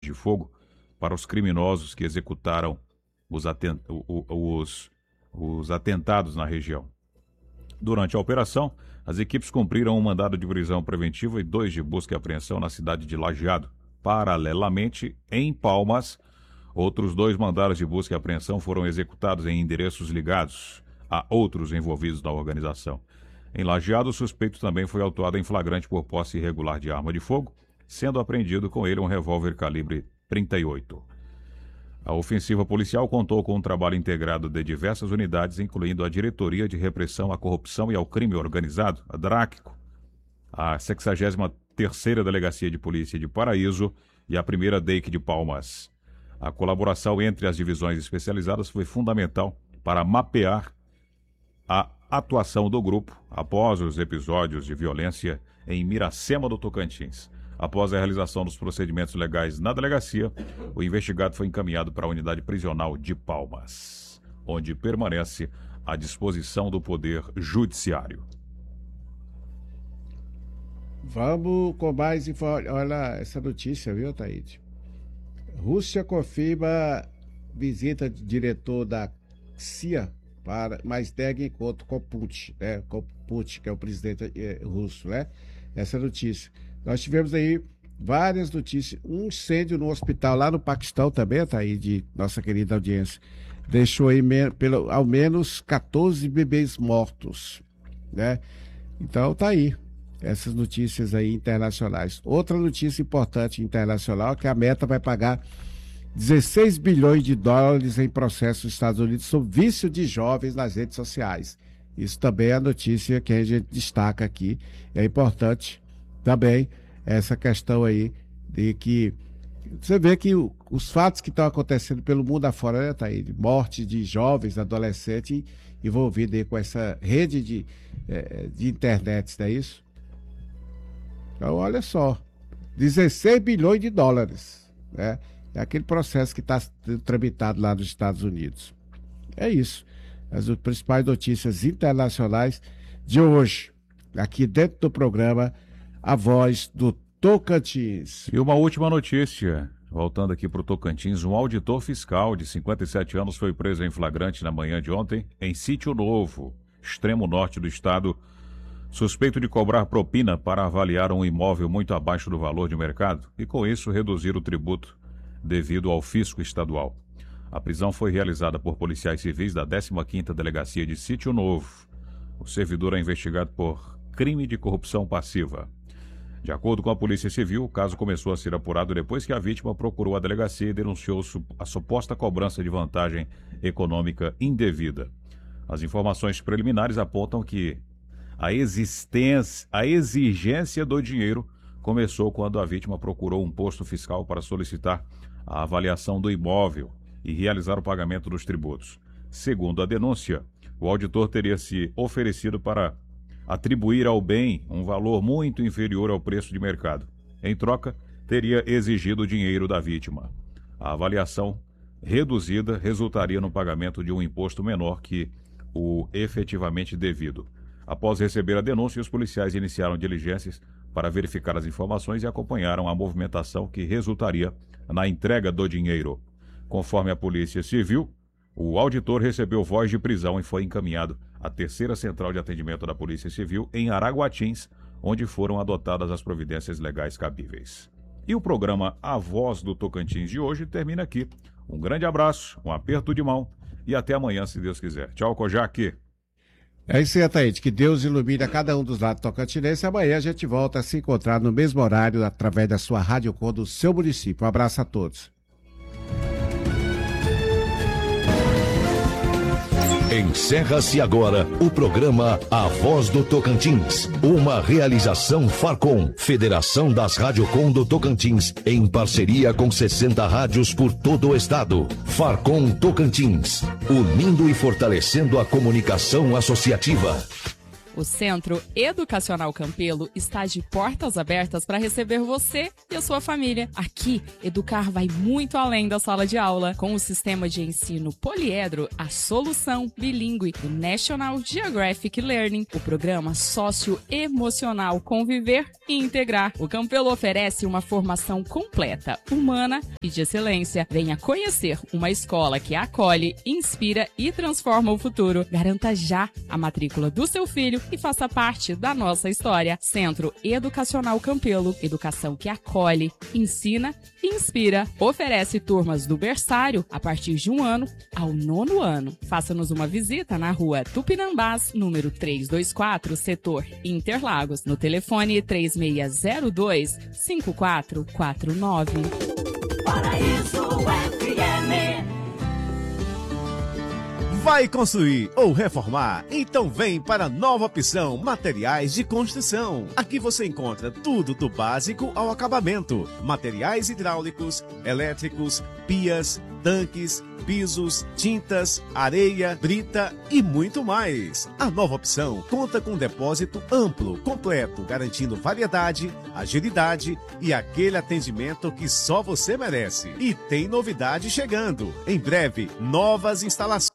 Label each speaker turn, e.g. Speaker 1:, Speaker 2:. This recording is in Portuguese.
Speaker 1: de fogo para os criminosos que executaram os atentados na região. Durante a operação, as equipes cumpriram um mandado de prisão preventiva e 2 de busca e apreensão na cidade de Lajeado. Paralelamente, em Palmas, outros 2 mandados de busca e apreensão foram executados em endereços ligados a outros envolvidos na organização. Em Lajeado, o suspeito também foi autuado em flagrante por posse irregular de arma de fogo, sendo apreendido com ele um revólver calibre 38. A ofensiva policial contou com um trabalho integrado de diversas unidades, incluindo a Diretoria de Repressão à Corrupção e ao Crime Organizado, a DRACCO, a 63ª Delegacia de Polícia de Paraíso e a 1ª DEIC de Palmas. A colaboração entre as divisões especializadas foi fundamental para mapear a atuação do grupo após os episódios de violência em Miracema do Tocantins. Após a realização dos procedimentos legais na delegacia, o investigado foi encaminhado para a unidade prisional de Palmas, onde permanece à disposição do Poder Judiciário.
Speaker 2: Vamos com mais informações. Olha essa notícia, viu, Taíde? Rússia confirma visita de diretor da CIA, mas nega encontro com Putin, né? Com Putin, que é o presidente russo, né? Essa notícia. Nós tivemos aí várias notícias. Um incêndio no hospital lá no Paquistão também, tá aí, de nossa querida audiência. Deixou aí ao menos 14 bebês mortos, né? Então tá aí, essas notícias aí internacionais. Outra notícia importante internacional é que a Meta vai pagar 16 bilhões de dólares em processos nos Estados Unidos sobre vício de jovens nas redes sociais. Isso também é a notícia que a gente destaca aqui. É importante também essa questão aí de que você vê que os fatos que estão acontecendo pelo mundo afora, né, Taíde? Morte de jovens, adolescentes envolvidos aí com essa rede de internet, não é isso? Então, olha só, 16 bilhões de dólares, né? É aquele processo que está tramitado lá nos Estados Unidos. É isso. As principais notícias internacionais de hoje, aqui dentro do programa A Voz do Tocantins.
Speaker 1: E uma última notícia, voltando aqui para o Tocantins, um auditor fiscal de 57 anos foi preso em flagrante na manhã de ontem em Sítio Novo, extremo norte do estado, suspeito de cobrar propina para avaliar um imóvel muito abaixo do valor de mercado e, com isso, reduzir o tributo devido ao fisco estadual. A prisão foi realizada por policiais civis da 15ª Delegacia de Sítio Novo. O servidor é investigado por crime de corrupção passiva. De acordo com a Polícia Civil, o caso começou a ser apurado depois que a vítima procurou a delegacia e denunciou a suposta cobrança de vantagem econômica indevida. As informações preliminares apontam que a exigência do dinheiro começou quando a vítima procurou um posto fiscal para solicitar a avaliação do imóvel e realizar o pagamento dos tributos. Segundo a denúncia, o auditor teria se oferecido para atribuir ao bem um valor muito inferior ao preço de mercado. Em troca, teria exigido o dinheiro da vítima. A avaliação reduzida resultaria no pagamento de um imposto menor que o efetivamente devido. Após receber a denúncia, os policiais iniciaram diligências para verificar as informações e acompanharam a movimentação que resultaria na entrega do dinheiro. Conforme a Polícia Civil, o auditor recebeu voz de prisão e foi encaminhado à 3ª Central de Atendimento da Polícia Civil em Araguatins, onde foram adotadas as providências legais cabíveis. E o programa A Voz do Tocantins de hoje termina aqui. Um grande abraço, um aperto de mão e até amanhã, se Deus quiser. Tchau, Kojak.
Speaker 2: É isso aí, Taíde. Que Deus ilumine a cada um dos lados tocantinenses. Amanhã a gente volta a se encontrar no mesmo horário através da sua Rádio Com do seu município. Um abraço a todos.
Speaker 3: Encerra-se agora o programa A Voz do Tocantins, uma realização Farcom, Federação das Radiocom do Tocantins, em parceria com 60 rádios por todo o estado. Farcom Tocantins, unindo e fortalecendo a comunicação associativa.
Speaker 4: O Centro Educacional Campelo está de portas abertas para receber você e a sua família. Aqui, educar vai muito além da sala de aula. Com o sistema de ensino poliedro, a solução bilíngue do National Geographic Learning, o programa socioemocional Conviver e Integrar. O Campelo oferece uma formação completa, humana e de excelência. Venha conhecer uma escola que acolhe, inspira e transforma o futuro. Garanta já a matrícula do seu filho e faça parte da nossa história. Centro Educacional Campelo, educação que acolhe, ensina e inspira. Oferece turmas do berçário a partir de 1 ano ao 9º ano. Faça-nos uma visita na rua Tupinambás, número 324, setor Interlagos, no telefone 3602-5449.
Speaker 5: Paraíso FM.
Speaker 6: Vai construir ou reformar? Então vem para a nova opção Materiais de Construção. Aqui você encontra tudo do básico ao acabamento. Materiais hidráulicos, elétricos, pias, tanques, pisos, tintas, areia, brita e muito mais. A nova opção conta com um depósito amplo, completo, garantindo variedade, agilidade e aquele atendimento que só você merece. E tem novidade chegando. Em breve, novas instalações